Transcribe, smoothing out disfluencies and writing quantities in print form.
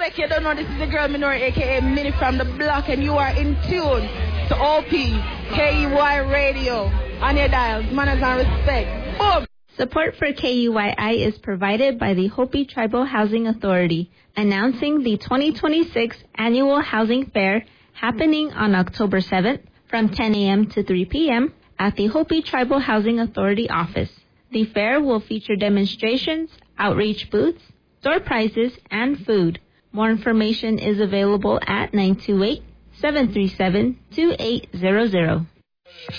like you don't know, this is the girl Minori, aka Minnie from the block, and you are in tune to OPKUY Radio on your dials. Manners and respect. Boom! Support for KUYI is provided by the Hopi Tribal Housing Authority, announcing the 2026 Annual Housing Fair happening on October 7th from 10 a.m. to 3 p.m. at the Hopi Tribal Housing Authority office. The fair will feature demonstrations, outreach booths, store prizes, and food. More information is available at 928-737-2800.